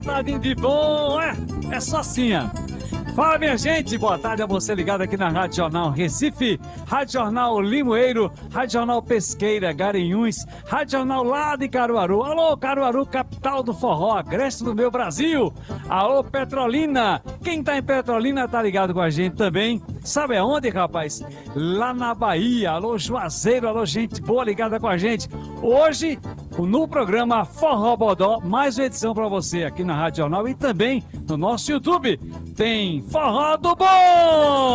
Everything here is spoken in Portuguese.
Tadinho de bom, é só assim, ó. Fala, minha gente, boa tarde a você ligado aqui na Rádio Jornal Recife, Rádio Jornal Limoeiro, Rádio Jornal Pesqueira, Garanhuns, Rádio Jornal lá de Caruaru. Alô, Caruaru, capital do forró, agreste do meu Brasil. Alô, Petrolina, quem tá em Petrolina tá ligado com a gente também. Sabe aonde, rapaz? Lá na Bahia. Alô, Juazeiro, alô, gente boa ligada com a gente. Hoje, no programa Forró Bodó, mais uma edição pra você aqui na Rádio Jornal e também no nosso YouTube. Tem Forró do Bom!